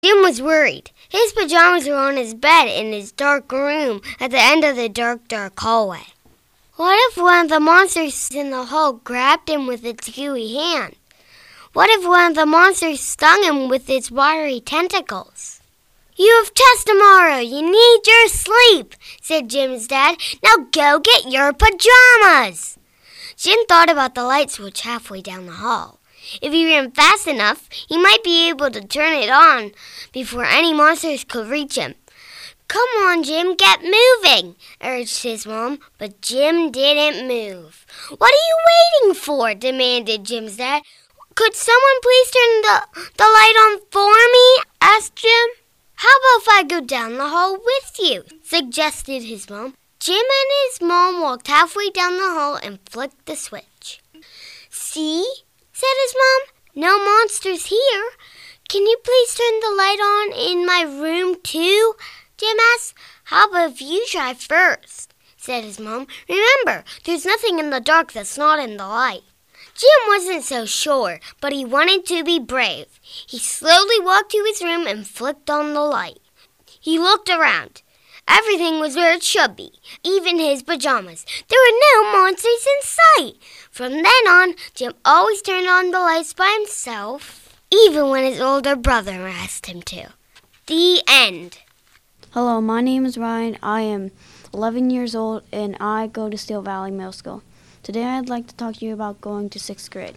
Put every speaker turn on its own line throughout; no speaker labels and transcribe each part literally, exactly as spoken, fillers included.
Jim was worried. His pajamas were on his bed in his dark room at the end of the dark, dark hallway. What if one of the monsters in the hall grabbed him with its gooey hand? What if one of the monsters stung him with its wiry tentacles? "You have test tomorrow. You need your sleep," said Jim's dad. "Now go get your pajamas." Jim thought about the light switch halfway down the hall. If he ran fast enough, he might be able to turn it on before any monsters could reach him. "Come on, Jim, get moving," urged his mom, but Jim didn't move. "What are you waiting for?" demanded Jim's dad. "Could someone please turn the, the light on for me?" asked Jim. "How about if I go down the hall with you?" suggested his mom. Jim and his mom walked halfway down the hall and flicked the switch. "See?" said his mom. "No monsters here. Can you please turn the light on in my room too?" Jim asked. "How about if you try first?" said his mom. "Remember, there's nothing in the dark that's not in the light." Jim wasn't so sure, but he wanted to be brave. He slowly walked to his room and flicked on the light. He looked around. Everything was where it should be, even his pajamas. There were no monsters in sight. From then on, Jim always turned on the lights by himself, even when his older brother asked him to. The end.
Hello, my name is Ryan. I am eleven years old, and I go to Steel Valley Middle School. Today I'd like to talk to you about going to sixth grade.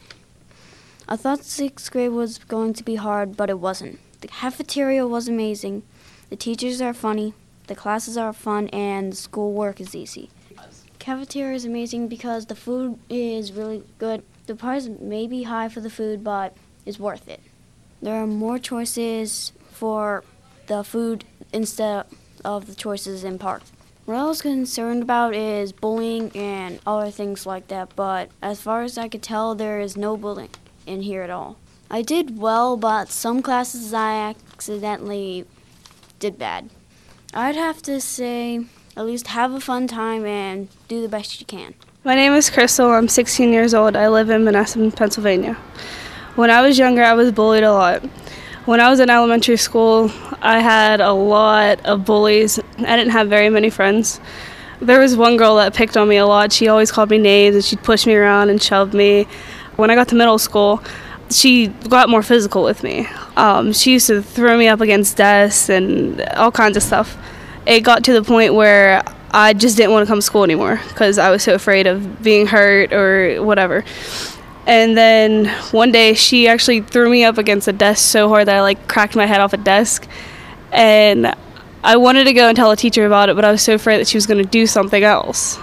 I thought sixth grade was going to be hard, but it wasn't. The cafeteria was amazing. The teachers are funny. The classes are fun, and the schoolwork is easy. Cafeteria is amazing because the food is really good. The price may be high for the food, but it's worth it. There are more choices for the food instead of the choices in park. What I was concerned about is bullying and other things like that, but as far as I could tell, there is no bullying in here at all. I did well, but some classes I accidentally did bad. I'd have to say at least have a fun time and do the best you can.
My name is Crystal. I'm sixteen years old. I live in Menneson, Pennsylvania. When I was younger, I was bullied a lot. When I was in elementary school, I had a lot of bullies. I didn't have very many friends. There was one girl that picked on me a lot. She always called me names, and she'd push me around and shove me. When I got to middle school, she got more physical with me. Um, she used to throw me up against desks and all kinds of stuff. It got to the point where I just didn't want to come to school anymore because I was so afraid of being hurt or whatever. And then one day she actually threw me up against a desk so hard that I like cracked my head off a desk. And I wanted to go and tell a teacher about it, but I was so afraid that she was going to do something else.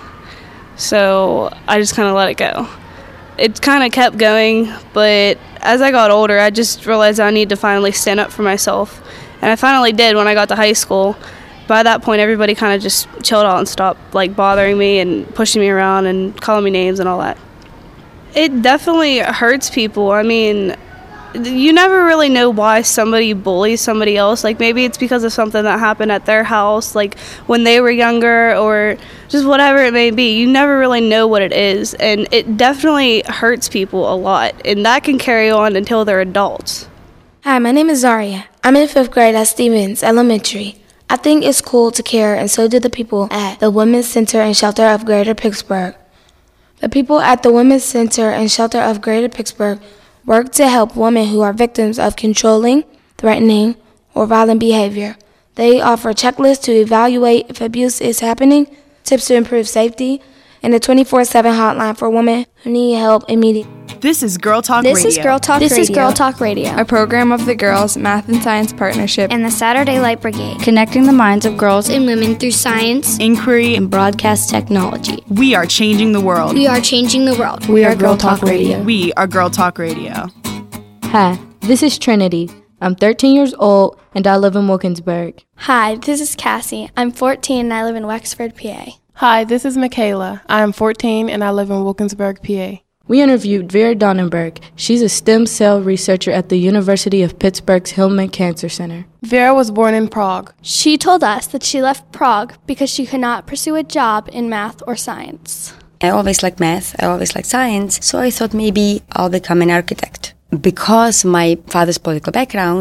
So I just kind of let it go. It kind of kept going, but as I got older, I just realized I need to finally stand up for myself. And I finally did when I got to high school. By that point, everybody kind of just chilled out and stopped like bothering me and pushing me around and calling me names and all that. It definitely hurts people. I mean, you never really know why somebody bullies somebody else. Like maybe it's because of something that happened at their house, like when they were younger, or just whatever it may be. You never really know what it is, and it definitely hurts people a lot, and that can carry on until they're adults.
Hi, my name is Zaria. I'm in fifth grade at Stevens Elementary. I think it's cool to care, and so do the people at the Women's Center and Shelter of Greater Pittsburgh. The people at the Women's Center and Shelter of Greater Pittsburgh work to help women who are victims of controlling, threatening, or violent behavior. They offer checklists to evaluate if abuse is happening, tips to improve safety, and a twenty-four seven hotline for women who need help immediately.
This is Girl Talk
this
Radio.
Is Girl Talk
this
Radio.
is Girl Talk Radio.
A program of the Girls Math and Science Partnership
and the Saturday Light Brigade,
connecting the minds of girls
and women through science,
inquiry,
and broadcast technology.
We are changing the world.
We are changing the world.
We, we are Girl Talk, Talk Radio.
Radio. We are Girl Talk Radio.
Hi, this is Trinity. I'm thirteen years old, and I live in Wilkinsburg.
Hi, this is Cassie. I'm fourteen, and I live in Wexford, P A.
Hi, this is Michaela. I am fourteen, and I live in Wilkinsburg, P A.
We interviewed Vera Donnenberg. She's a stem cell researcher at the University of Pittsburgh's Hillman Cancer Center.
Vera was born in Prague.
She told us that she left Prague because she could not pursue a job in math or science.
I always liked math, I always liked science, so I thought maybe I'll become an architect. Because my father's political background,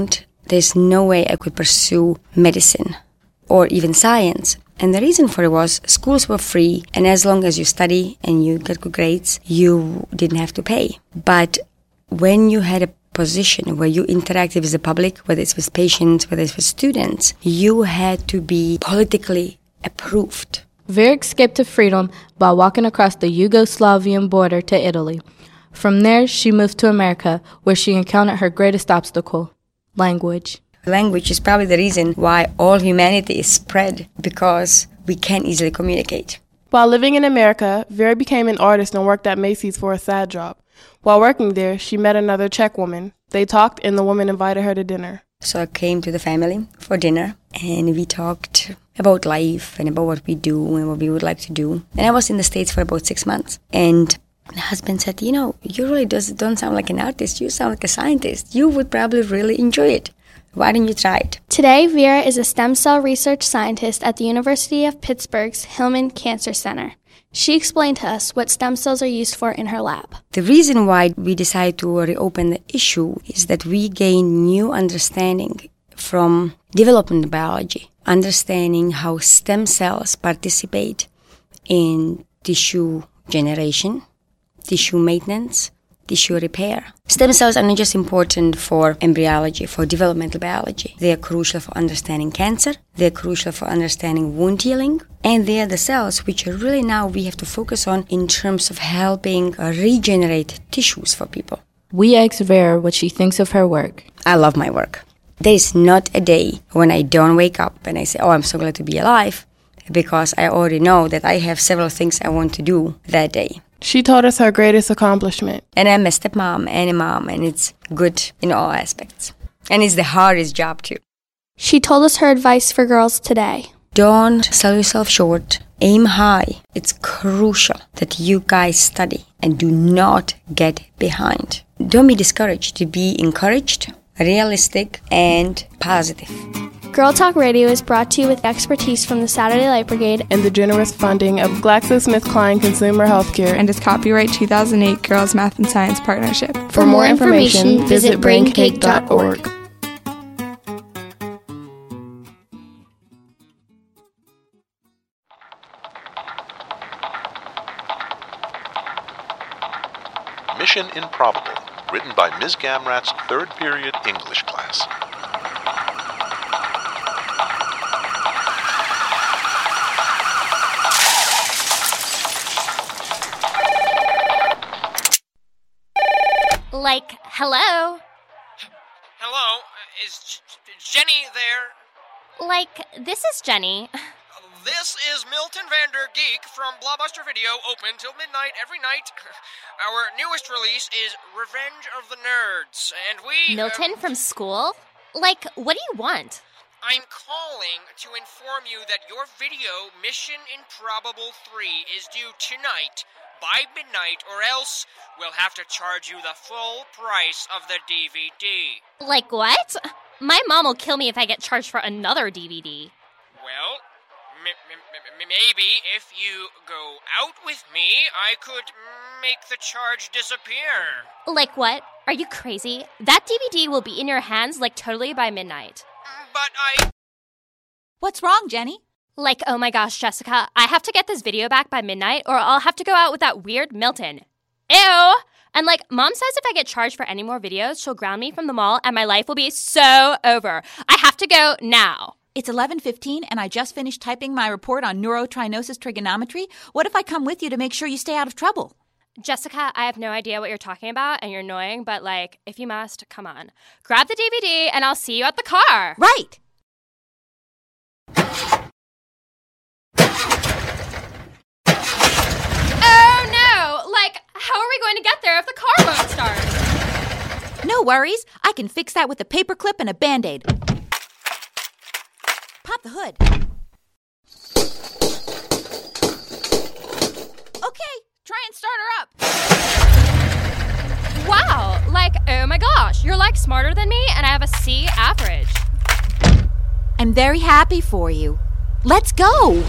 there's no way I could pursue medicine or even science. And the reason for it was schools were free, and as long as you study and you get good grades, you didn't have to pay. But when you had a position where you interacted with the public, whether it's with patients, whether it's with students, you had to be politically approved.
Vera escaped to freedom by walking across the Yugoslavian border to Italy. From there, she moved to America, where she encountered her greatest obstacle, language.
Language is probably the reason why all humanity is spread, because we can't easily communicate.
While living in America, Vera became an artist and worked at Macy's for a sad job. While working there, she met another Czech woman. They talked, and the woman invited her to dinner.
So I came to the family for dinner, and we talked about life and about what we do and what we would like to do. And I was in the States for about six months. And my husband said, you know, you really does, don't sound like an artist. You sound like a scientist. You would probably really enjoy it. Why don't you try it?
Today, Vera is a stem cell research scientist at the University of Pittsburgh's Hillman Cancer Center. She explained to us what stem cells are used for in her lab.
The reason why we decided to reopen the issue is that we gain new understanding from development biology, understanding how stem cells participate in tissue generation, tissue maintenance, tissue repair. Stem cells are not just important for embryology, for developmental biology. They are crucial for understanding cancer, they are crucial for understanding wound healing, and they are the cells which are really now we have to focus on in terms of helping uh, regenerate tissues for people.
We asked Vera what she thinks of her work.
I love my work. There is not a day when I don't wake up and I say, oh, I'm so glad to be alive, because I already know that I have several things I want to do that day.
She told us her greatest accomplishment.
And I'm a stepmom and a mom, and it's good in all aspects. And it's the hardest job, too.
She told us her advice for girls today.
Don't sell yourself short. Aim high. It's crucial that you guys study and do not get behind. Don't be discouraged. Be encouraged, realistic, and positive.
Girl Talk Radio is brought to you with expertise from the Saturday Light Brigade
and the generous funding of GlaxoSmithKline Consumer Healthcare
and its copyright two thousand eight Girls Math and Science Partnership.
For, For more information, information visit brain cake dot org.
Mission Improbable, written by Miz Gamrat's third period English class.
Like, hello?
Hello? Is J- Jenny there?
Like, this is Jenny.
This is Milton Vander Geek from Blockbuster Video, open till midnight every night. Our newest release is Revenge of the Nerds, and we...
Milton um, from school? Like, what do you want?
I'm calling to inform you that your video, Mission Improbable three, is due tonight by midnight, or else we'll have to charge you the full price of the D V D.
Like what? My mom will kill me if I get charged for another D V D.
Well, m- m- maybe if you go out with me, I could make the charge disappear.
Like what? Are you crazy? That D V D will be in your hands like totally by midnight.
But I...
What's wrong, Jenny?
Like, oh my gosh, Jessica, I have to get this video back by midnight or I'll have to go out with that weird Milton. Ew! And like, Mom says if I get charged for any more videos, she'll ground me from the mall and my life will be so over. I have to go now.
It's eleven fifteen and I just finished typing my report on neurotrienosis trigonometry. What if I come with you to make sure you stay out of trouble?
Jessica, I have no idea what you're talking about and you're annoying, but like, if you must, come on. Grab the D V D and I'll see you at the car.
Right!
Oh no! Like, how are we going to get there if the car won't start?
No worries. I can fix that with a paperclip and a Band-Aid. Pop the hood. Okay, try and start her up.
Wow, like, oh my gosh, you're like smarter than me and I have a C average.
I'm very happy for you. Let's go!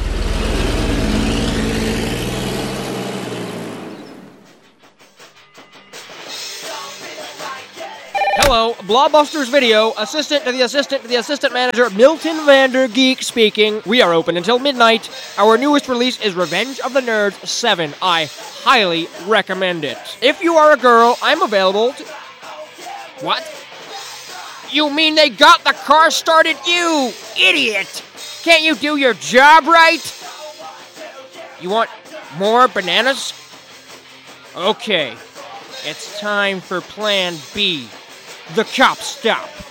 Hello, Blobusters Video, assistant to the assistant to the assistant manager, Milton Vandergeek speaking. We are open until midnight. Our newest release is Revenge of the Nerds seven. I highly recommend it. If you are a girl, I'm available to... What? You mean they got the car started? You idiot! Can't you do your job right? You want more bananas? Okay, it's time for Plan B, the cop stop.